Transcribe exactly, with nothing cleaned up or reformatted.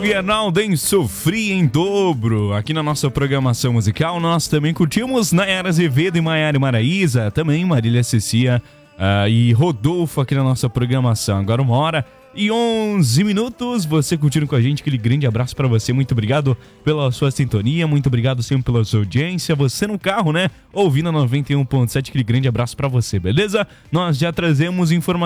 Rodrigo e Arnaldo em Sofri em Dobro. Aqui na nossa programação musical, nós também curtimos Nayara Azevedo e Maiara e Maraísa, também Marília Cecia uh, e Rodolfo aqui na nossa programação. Agora uma hora e onze minutos, você curtindo com a gente, aquele grande abraço pra você, muito obrigado pela sua sintonia, muito obrigado sempre pela sua audiência, você no carro, né, ouvindo a noventa e um ponto sete, aquele grande abraço pra você, beleza? Nós já trazemos informações